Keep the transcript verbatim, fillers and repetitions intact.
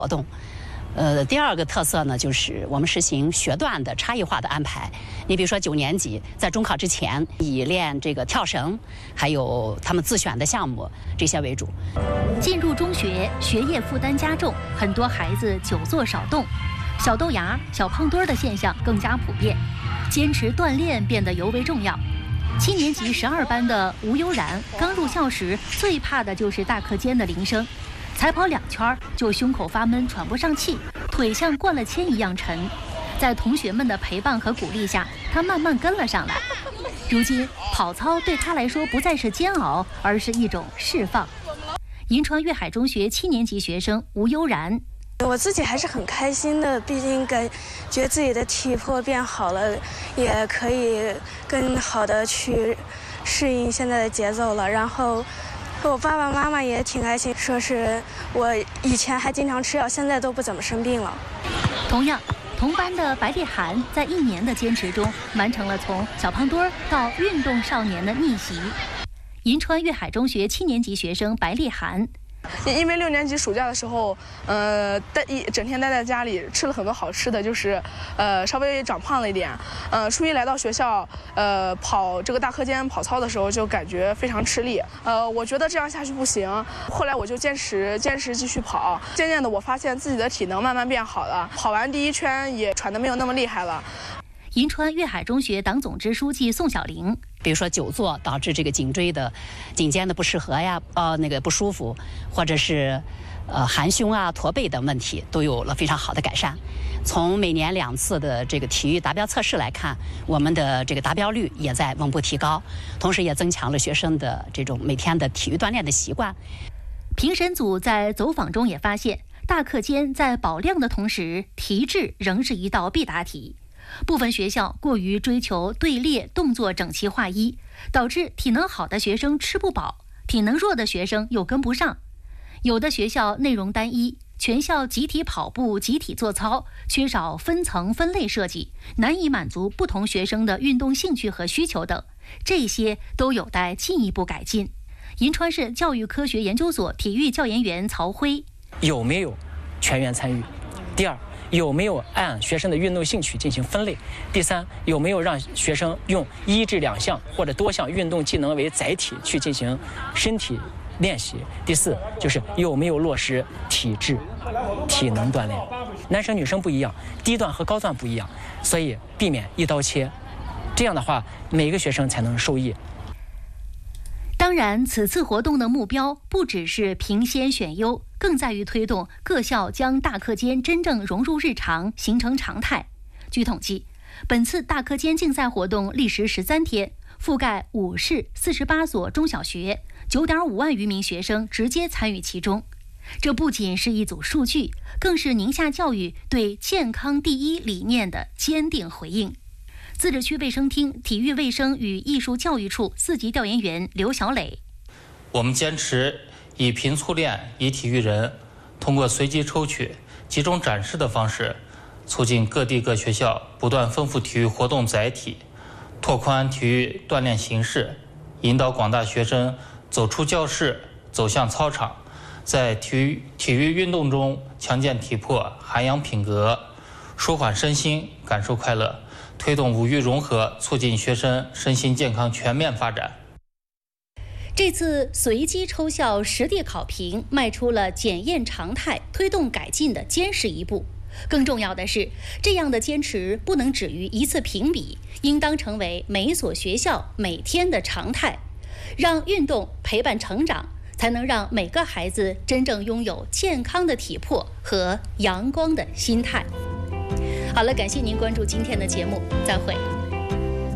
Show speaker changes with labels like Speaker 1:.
Speaker 1: 活动。呃，第二个特色呢，就是我们实行学段的差异化的安排。你比如说九年级在中考之前，以练这个跳绳，还有他们自选的项目这些为主。
Speaker 2: 进入中学，学业负担加重，很多孩子久坐少动，小豆芽、小胖墩儿的现象更加普遍，坚持锻炼变得尤为重要。七年级十二班的吴悠然刚入校时，最怕的就是大课间的铃声。才跑两圈就胸口发闷，喘不上气，腿像灌了铅一样沉。在同学们的陪伴和鼓励下，他慢慢跟了上来。如今跑操对他来说不再是煎熬，而是一种释放。银川粤海中学七年级学生吴悠然，
Speaker 3: 我自己还是很开心的，毕竟感觉自己的体魄变好了，也可以更好的去适应现在的节奏了。然后我爸爸妈妈也挺开心，说是我以前还经常吃药，现在都不怎么生病了。
Speaker 2: 同样，同班的白丽涵在一年的坚持中，完成了从小胖墩儿到运动少年的逆袭。银川粤海中学七年级学生白丽涵。
Speaker 4: 因为六年级暑假的时候，呃，待一整天待在家里，吃了很多好吃的，就是，呃，稍微长胖了一点。呃，初一来到学校，呃，跑这个大课间跑操的时候，就感觉非常吃力。呃，我觉得这样下去不行，后来我就坚持坚持继续跑。渐渐的，我发现自己的体能慢慢变好了，跑完第一圈也喘得没有那么厉害了。
Speaker 2: 银川粤海中学党总支书记宋小玲，
Speaker 1: 比如说久坐导致这个颈椎的颈肩的不适合呀，呃，那个不舒服，或者是呃含胸啊、驼背等问题，都有了非常好的改善。从每年两次的这个体育达标测试来看，我们的这个达标率也在稳步提高，同时也增强了学生的这种每天的体育锻炼的习惯。
Speaker 2: 评审组在走访中也发现，大课间在保量的同时，题质仍是一道必答题。部分学校过于追求队列动作整齐划一，导致体能好的学生吃不饱，体能弱的学生又跟不上。有的学校内容单一，全校集体跑步、集体做操，缺少分层分类设计，难以满足不同学生的运动兴趣和需求等，这些都有待进一步改进。银川市教育科学研究所体育教研员曹辉：
Speaker 5: 有没有全员参与？第二，有没有按学生的运动兴趣进行分类？第三，有没有让学生用一至两项或者多项运动技能为载体去进行身体练习？第四，就是有没有落实体质、体能锻炼？男生女生不一样，低段和高段不一样，所以避免一刀切。这样的话，每个学生才能受益。
Speaker 2: 当然，此次活动的目标不只是评先选优，更在于推动各校将大课间真正融入日常，形成常态。据统计，本次大课间竞赛活动历时十三天，覆盖五市四十八所中小学，九点五万余名学生直接参与其中。这不仅是一组数据，更是宁夏教育对健康第一理念的坚定回应。自治区卫生厅体育卫生与艺术教育处四级调研员刘小磊：
Speaker 6: 我们坚持以贫促练、以体育人，通过随机抽取、集中展示的方式，促进各地各学校不断丰富体育活动载体，拓宽体育锻炼形式，引导广大学生走出教室，走向操场，在体育体育运动中强健体魄、涵养品格，舒缓身心，感受快乐，推动五育融合，促进学生身心健康全面发展。
Speaker 2: 这次随机抽校实地考评迈出了检验常态、推动改进的坚实一步。更重要的是，这样的坚持不能止于一次评比，应当成为每所学校每天的常态。让运动陪伴成长，才能让每个孩子真正拥有健康的体魄和阳光的心态。好了，感谢您关注今天的节目，再会。